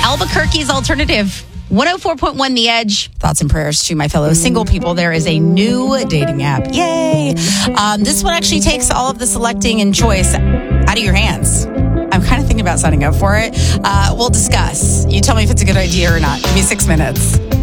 Albuquerque's alternative. 104.1 The Edge. Thoughts and prayers to my fellow single people. There is a new dating app. Yay. This one actually takes all of the selecting and choice out of your hands. I'm kind of thinking about signing up for it. We'll discuss. You tell me if it's a good idea or not. Give me 6 minutes.